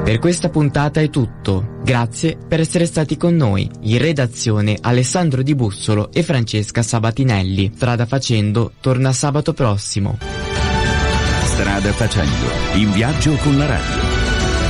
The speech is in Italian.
Per questa puntata è tutto. Grazie per essere stati con noi. In redazione Alessandro Di Bussolo e Francesca Sabatinelli. Strada facendo torna sabato prossimo. Strada facendo, in viaggio con la radio.